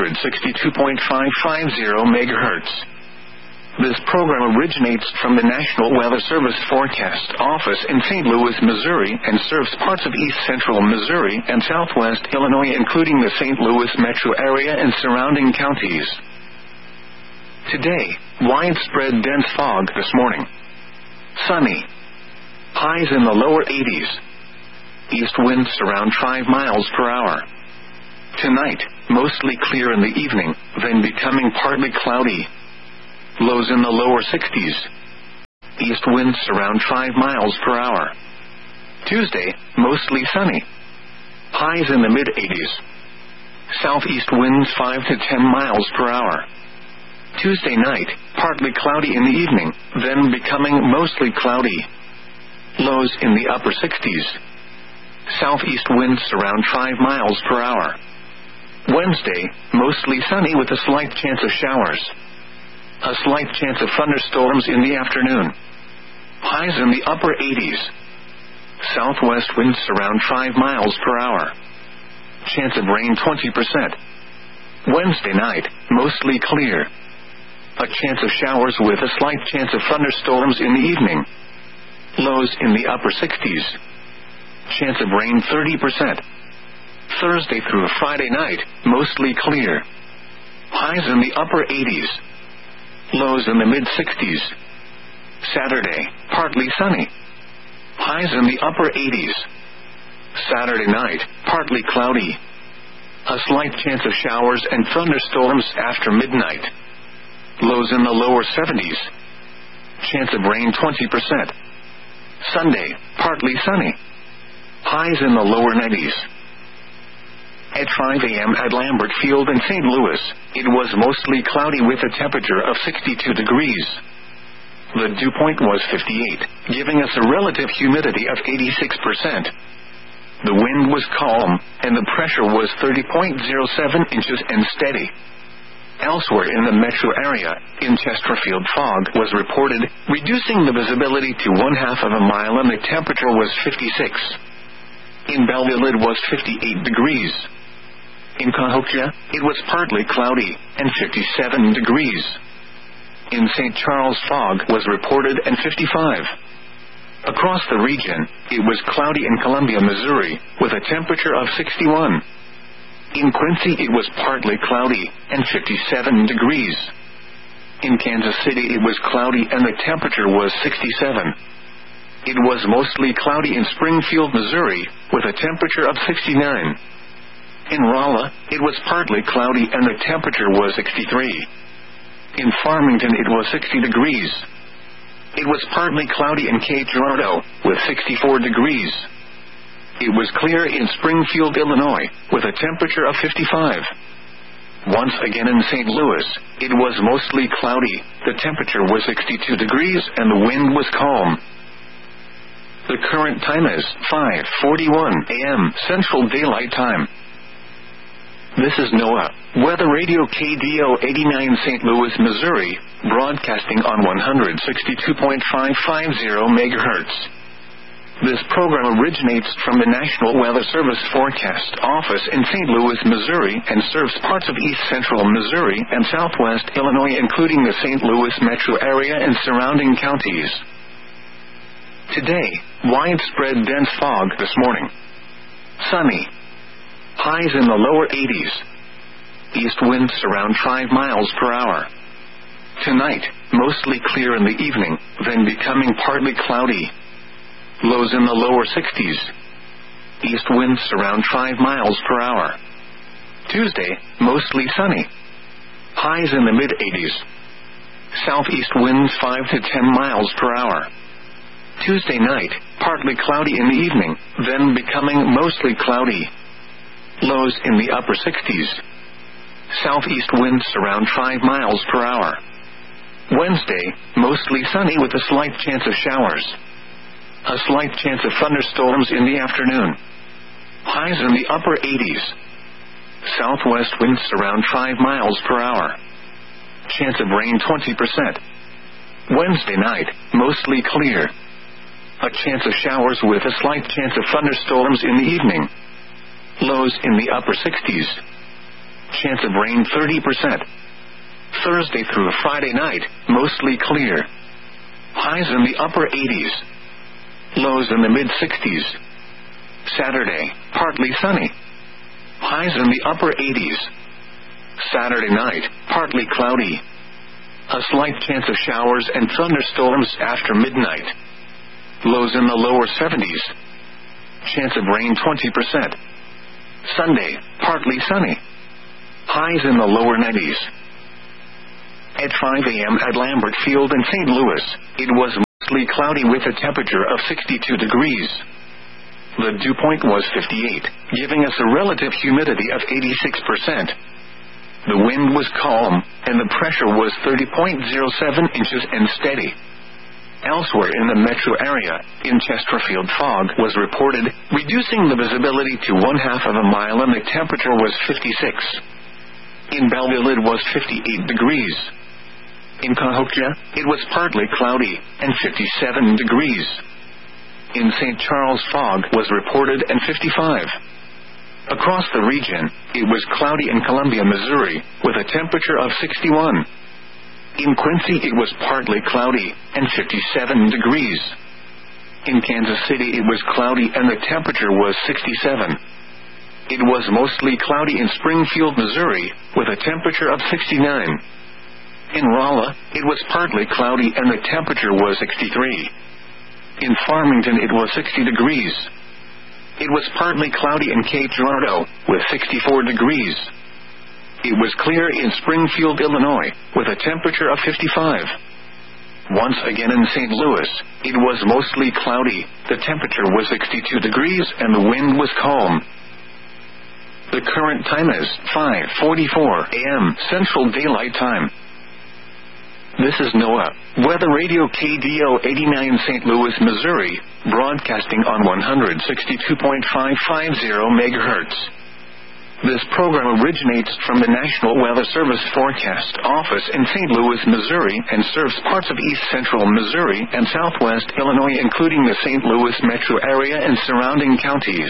162.550 MHz. This program originates from the National Weather Service Forecast Office in St. Louis, Missouri, and serves parts of east central Missouri and southwest Illinois, including the St. Louis metro area and surrounding counties. Today, widespread dense fog this morning. Sunny. Highs in the lower 80s. East winds around 5 miles per hour. Tonight, mostly clear in the evening, then becoming partly cloudy. Lows in the lower 60s. southeast winds around 5 miles per hour. Tuesday, mostly sunny. Highs in the mid-80s. Southeast winds 5 to 10 miles per hour. Tuesday night, partly cloudy in the evening, then becoming mostly cloudy. Lows in the upper 60s. Southeast winds around 5 miles per hour. Wednesday, mostly sunny with a slight chance of showers. A slight chance of thunderstorms in the afternoon. Highs in the upper 80s. Southwest winds around 5 miles per hour. Chance of rain 20%. Wednesday night, mostly clear. A chance of showers with a slight chance of thunderstorms in the evening. Lows in the upper 60s. Chance of rain 30%. Thursday through Friday night, mostly clear. Highs in the upper 80s. Lows in the mid-60s. Saturday, partly sunny. Highs in the upper 80s. Saturday night, partly cloudy. A slight chance of showers and thunderstorms after midnight. Lows in the lower 70s. Chance of rain 20%. Sunday, partly sunny. Highs in the lower 90s. At 5 a.m. at Lambert Field in St. Louis, it was mostly cloudy with a temperature of 62 degrees. The dew point was 58, giving us a relative humidity of 86%. The wind was calm, and the pressure was 30.07 inches and steady. Elsewhere in the metro area, in Chesterfield fog was reported, reducing the visibility to 1/2 of a mile, and the temperature was 56. In Belleville it was 58 degrees. In Cahokia, it was partly cloudy, and 57 degrees. In St. Charles fog was reported and 55. Across the region, it was cloudy in Columbia, Missouri, with a temperature of 61. In Quincy it was partly cloudy, and 57 degrees. In Kansas City it was cloudy and the temperature was 67. It was mostly cloudy in Springfield, Missouri, with a temperature of 69. In Rolla, it was partly cloudy and the temperature was 63. In Farmington it was 60 degrees. It was partly cloudy in Cape Girardeau, with 64 degrees. It was clear in Springfield, Illinois, with a temperature of 55. Once again in St. Louis, it was mostly cloudy, the temperature was 62 degrees and the wind was calm. The current time is 5:41 a.m. Central Daylight Time. This is NOAA, Weather Radio KDO 89 St. Louis, Missouri, broadcasting on 162.550 MHz. This program originates from the National Weather Service Forecast Office in St. Louis, Missouri, and serves parts of east central Missouri and southwest Illinois, including the St. Louis metro area and surrounding counties. Today, widespread dense fog this morning. Sunny. Highs in the lower 80s. East winds around 5 miles per hour. Tonight, mostly clear in the evening, then becoming partly cloudy. Lows in the lower 60s. East winds around 5 miles per hour. Tuesday, mostly sunny. Highs in the mid-80s. Southeast winds 5 to 10 miles per hour. Tuesday night, partly cloudy in the evening, then becoming mostly cloudy. Lows in the upper 60s. Southeast winds around 5 miles per hour. Wednesday, mostly sunny with a slight chance of showers. A slight chance of thunderstorms in the afternoon. Highs in the upper 80s. Southwest winds around 5 miles per hour. Chance of rain 20%. Wednesday night, mostly clear. A chance of showers with a slight chance of thunderstorms in the evening. Lows in the upper 60s. Chance of rain 30%. Thursday through Friday night, mostly clear. Highs in the upper 80s. Lows in the mid-60s. Saturday, partly sunny. Highs in the upper 80s. Saturday night, partly cloudy. A slight chance of showers and thunderstorms after midnight. Lows in the lower 70s. Chance of rain 20%. Sunday, partly sunny. Highs in the lower 90s. At 5 a.m. at Lambert Field in St. Louis, it was mostly cloudy with a temperature of 62 degrees. The dew point was 58, giving us a relative humidity of 86%. The wind was calm, and the pressure was 30.07 inches and steady. Elsewhere in the metro area, in Chesterfield, fog was reported, reducing the visibility to 1/2 of a mile, and the temperature was 56. In Belleville it was 58 degrees. In Cahokia, it was partly cloudy, and 57 degrees. In St. Charles, fog was reported, and 55. Across the region, it was cloudy in Columbia, Missouri, with a temperature of 61. In Quincy, it was partly cloudy, and 57 degrees. In Kansas City, it was cloudy, and the temperature was 67. It was mostly cloudy in Springfield, Missouri, with a temperature of 69. In Rolla, it was partly cloudy, and the temperature was 63. In Farmington, it was 60 degrees. It was partly cloudy in Cape Girardeau, with 64 degrees. It was clear in Springfield, Illinois, with a temperature of 55. Once again in St. Louis, it was mostly cloudy, the temperature was 62 degrees, and the wind was calm. The current time is 5:44 a.m. Central Daylight Time. This is NOAA Weather Radio KDO 89 St. Louis, Missouri, broadcasting on 162.550 MHz. This program originates from the National Weather Service Forecast Office in St. Louis, Missouri, and serves parts of east central Missouri and southwest Illinois, including the St. Louis metro area and surrounding counties.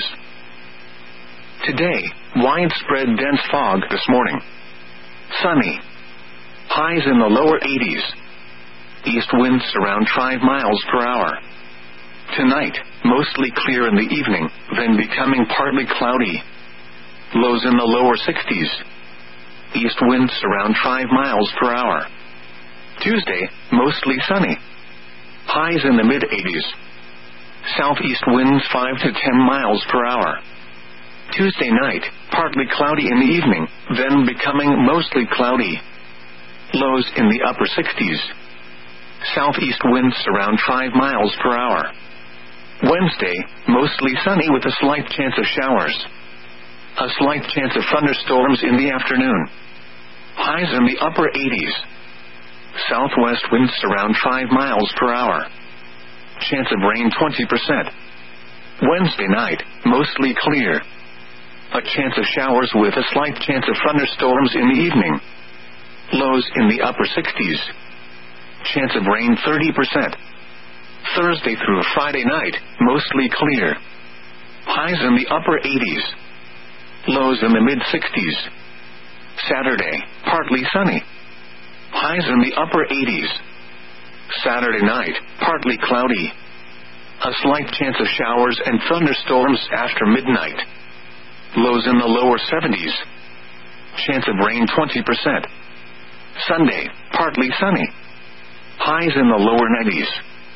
Today, widespread dense fog this morning. Sunny. Highs in the lower 80s. East winds around 5 miles per hour. Tonight, mostly clear in the evening, then becoming partly cloudy. Lows in the lower 60s. East winds around 5 miles per hour. Tuesday, mostly sunny. Highs in the mid-80s. Southeast winds 5 to 10 miles per hour. Tuesday night, partly cloudy in the evening, then becoming mostly cloudy. Lows in the upper 60s. Southeast winds around 5 miles per hour. Wednesday, mostly sunny with a slight chance of showers. A slight chance of thunderstorms in the afternoon. Highs in the upper 80s. Southwest winds around 5 miles per hour. Chance of rain 20%. Wednesday night, mostly clear. A chance of showers with a slight chance of thunderstorms in the evening. Lows in the upper 60s. Chance of rain 30%. Thursday through Friday night, mostly clear. Highs in the upper 80s. Lows in the mid-60s. Saturday, partly sunny. Highs in the upper 80s. Saturday night, partly cloudy. A slight chance of showers and thunderstorms after midnight. Lows in the lower 70s. Chance of rain 20%. Sunday, partly sunny. Highs in the lower 90s.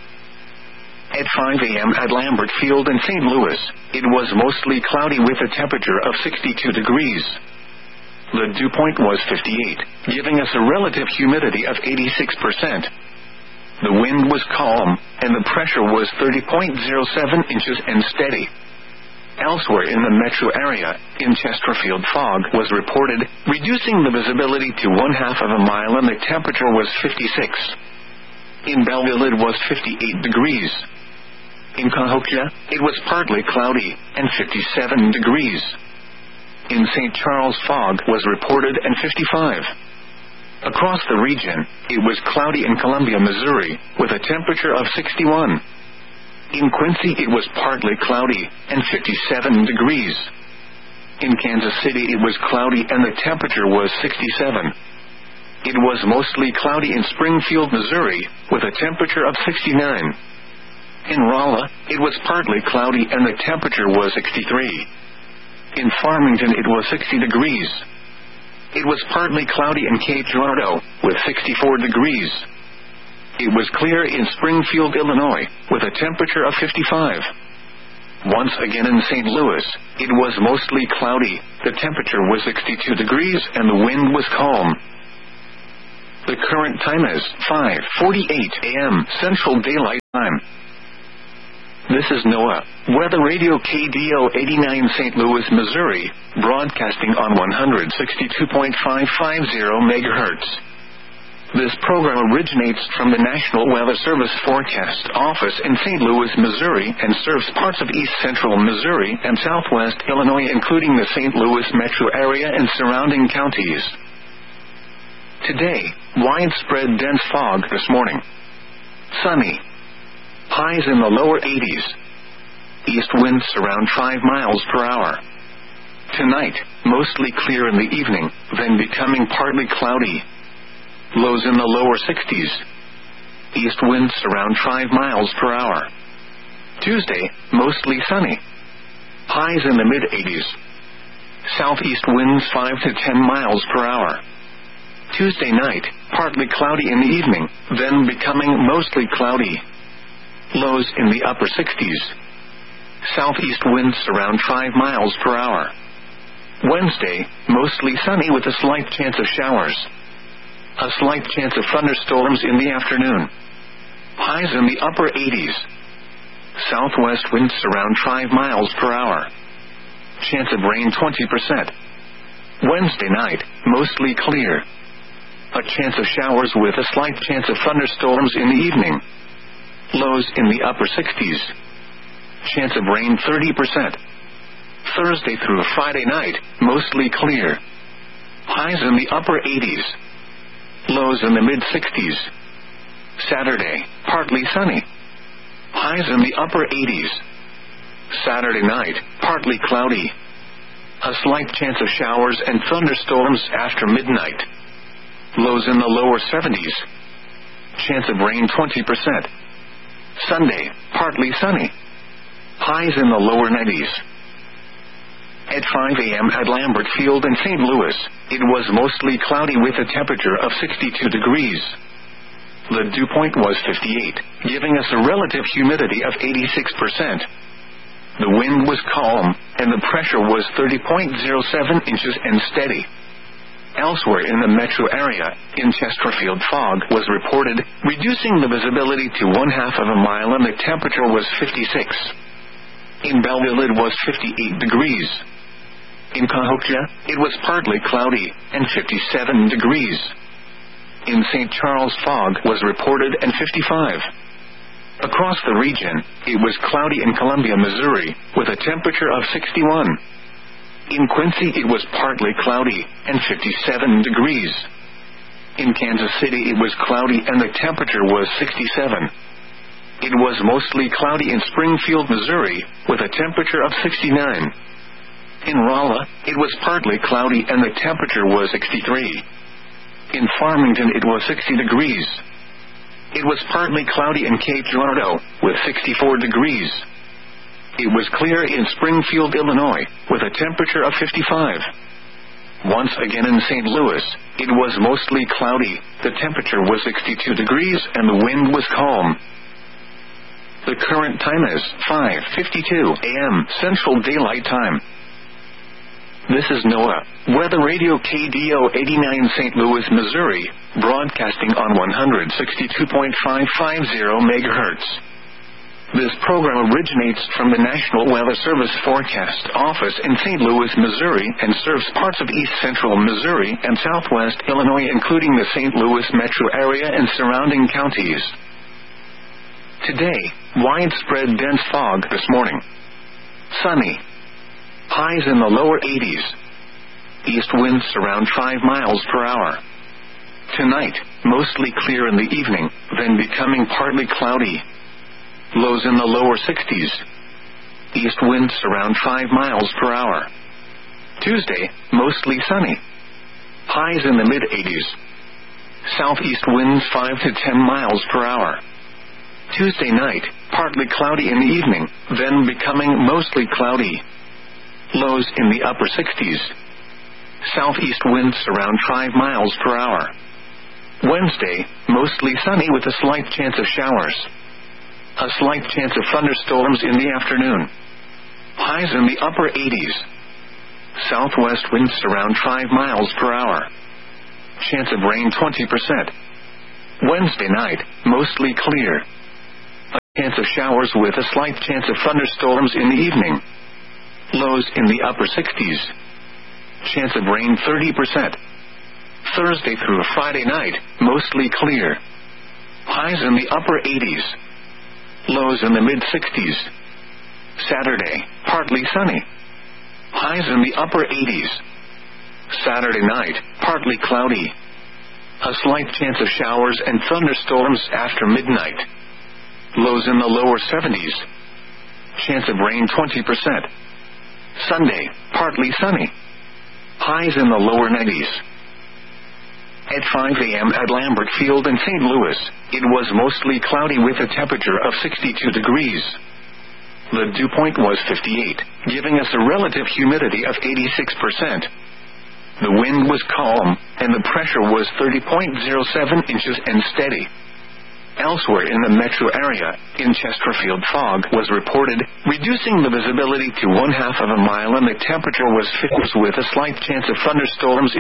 At 5 a.m. at Lambert Field in St. Louis, it was mostly cloudy with a temperature of 62 degrees. The dew point was 58, giving us a relative humidity of 86%. The wind was calm, and the pressure was 30.07 inches and steady. Elsewhere in the metro area, in Chesterfield, fog was reported, reducing the visibility to 1/2 of a mile, and the temperature was 56. In Belleville it was 58 degrees. In Cahokia, it was partly cloudy, and 57 degrees. In St. Charles, fog was reported, and 55. Across the region, it was cloudy in Columbia, Missouri, with a temperature of 61. In Quincy, it was partly cloudy, and 57 degrees. In Kansas City, it was cloudy, and the temperature was 67. It was mostly cloudy in Springfield, Missouri, with a temperature of 69. In Rolla, it was partly cloudy, and the temperature was 63. In Farmington, it was 60 degrees. It was partly cloudy in Cape Girardeau, with 64 degrees. It was clear in Springfield, Illinois, with a temperature of 55. Once again in St. Louis, it was mostly cloudy, the temperature was 62 degrees, and the wind was calm. The current time is 5:48 a.m. Central Daylight Time. This is NOAA Weather Radio KDO 89 St. Louis, Missouri, broadcasting on 162.550 MHz. This program originates from the National Weather Service Forecast Office in St. Louis, Missouri, and serves parts of east central Missouri and southwest Illinois, including the St. Louis metro area and surrounding counties. Today, widespread dense fog this morning. Sunny. Highs in the lower 80s. East winds around 5 miles per hour. Tonight, mostly clear in the evening, then becoming partly cloudy. Lows in the lower 60s. East winds around 5 miles per hour. Tuesday, mostly sunny. Highs in the mid-80s. Southeast winds 5 to 10 miles per hour. Tuesday night, partly cloudy in the evening, then becoming mostly cloudy. Lows in the upper 60s. Southeast winds around 5 miles per hour. Wednesday, mostly sunny with a slight chance of showers. A slight chance of thunderstorms in the afternoon. Highs in the upper 80s. Southwest winds around 5 miles per hour. Chance of rain 20%. Wednesday night, mostly clear. A chance of showers with a slight chance of thunderstorms in the evening. Lows in the upper 60s. Chance of rain 30%. Thursday through Friday night, mostly clear. Highs in the upper 80s. Lows in the mid-60s. Saturday, partly sunny. Highs in the upper 80s. Saturday night, partly cloudy. A slight chance of showers and thunderstorms after midnight. Lows in the lower 70s. Chance of rain 20%. Sunday, partly sunny. Highs in the lower 90s. At 5 a.m. at Lambert Field in St. Louis, it was mostly cloudy with a temperature of 62 degrees. The dew point was 58, giving us a relative humidity of 86%. The wind was calm, and the pressure was 30.07 inches and steady. Elsewhere in the metro area, in Chesterfield fog was reported, reducing the visibility to 1/2 of a mile, and the temperature was 56. In Belleville it was 58 degrees. In Cahokia, it was partly cloudy, and 57 degrees. In St. Charles fog was reported and 55. Across the region, it was cloudy in Columbia, Missouri, with a temperature of 61. In Quincy it was partly cloudy, and 57 degrees. In Kansas City it was cloudy and the temperature was 67. It was mostly cloudy in Springfield, Missouri, with a temperature of 69. In Rolla, it was partly cloudy and the temperature was 63. In Farmington it was 60 degrees. It was partly cloudy in Cape Girardeau, with 64 degrees. It was clear in Springfield, Illinois, with a temperature of 55. Once again in St. Louis, it was mostly cloudy, the temperature was 62 degrees and the wind was calm. The current time is 5:52 a.m. Central Daylight Time. This is NOAA Weather Radio KDO 89 St. Louis, Missouri, broadcasting on 162.550 MHz. This program originates from the National Weather Service Forecast Office in St. Louis, Missouri, and serves parts of east central Missouri and southwest Illinois, including the St. Louis metro area and surrounding counties. Today, widespread dense fog this morning. Sunny. Highs in the lower 80s. East winds around 5 miles per hour. Tonight, mostly clear in the evening, then becoming partly cloudy. Lows in the lower 60s. East winds around 5 miles per hour. Tuesday, mostly sunny. Highs in the mid-80s. Southeast winds 5 to 10 miles per hour. Tuesday night, partly cloudy in the evening, then becoming mostly cloudy. Lows in the upper 60s. Southeast winds around 5 miles per hour. Wednesday, mostly sunny with a slight chance of showers. A slight chance of thunderstorms in the afternoon. Highs in the upper 80s. Southwest winds around 5 miles per hour. chance of rain 20%. Wednesday night, mostly clear. A chance of showers with a slight chance of thunderstorms in the evening. Lows in the upper 60s. Chance of rain 30%. Thursday through Friday night, mostly clear. Highs in the upper 80s. Lows in the mid-60s. Saturday, partly sunny. Highs in the upper 80s. Saturday night, partly cloudy. A slight chance of showers and thunderstorms after midnight. Lows in the lower 70s. Chance of rain 20%. Sunday, partly sunny. Highs in the lower 90s. At 5 a.m. at Lambert Field in St. Louis, it was mostly cloudy with a temperature of 62 degrees. The dew point was 58, giving us a relative humidity of 86%. The wind was calm, and the pressure was 30.07 inches and steady. Elsewhere in the metro area, in Chesterfield, fog was reported, reducing the visibility to 1/2 of a mile, and the temperature was 50 with a slight chance of thunderstorms